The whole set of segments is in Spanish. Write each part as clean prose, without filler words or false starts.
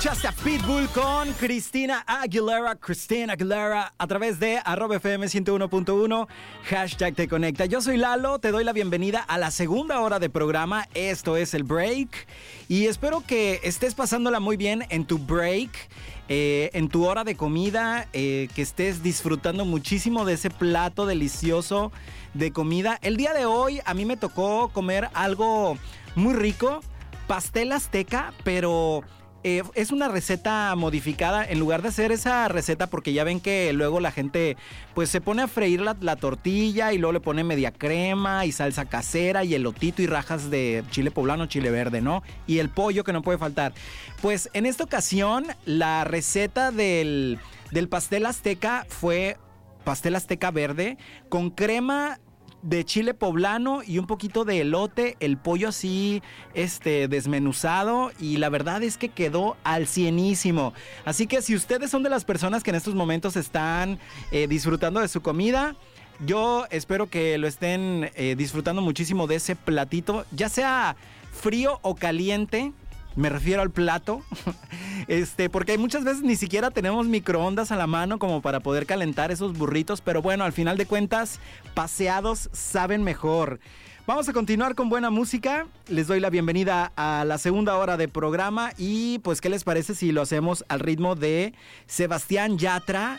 Just a Pitbull con Christina Aguilera a través de @FM 101.1 hashtag Te Conecta. Yo soy Lalo, te doy la bienvenida a la segunda hora de programa. Esto es el break y espero que estés pasándola muy bien en tu break, en tu hora de comida, que estés disfrutando muchísimo de ese plato delicioso de comida. El día de hoy a mí me tocó comer algo muy rico, pastel azteca, pero es una receta modificada. En lugar de hacer esa receta, porque ya ven que luego la gente pues se pone a freír la tortilla y luego le pone media crema y salsa casera y elotito y rajas de chile poblano, chile verde, ¿no? Y el pollo que no puede faltar. Pues en esta ocasión la receta del pastel azteca fue pastel azteca verde con crema de chile poblano y un poquito de elote, el pollo así desmenuzado, y la verdad es que quedó al cienísimo. Así que si ustedes son de las personas que en estos momentos están disfrutando de su comida, yo espero que lo estén disfrutando muchísimo de ese platito, ya sea frío o caliente. Me refiero al plato, porque muchas veces ni siquiera tenemos microondas a la mano como para poder calentar esos burritos, pero bueno, al final de cuentas, paseados saben mejor. Vamos a continuar con buena música. Les doy la bienvenida a la segunda hora de programa y pues, ¿qué les parece si lo hacemos al ritmo de Sebastián Yatra?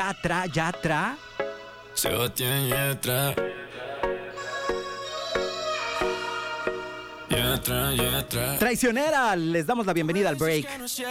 Sebastián Yatra. Traicionera, les damos la bienvenida al break.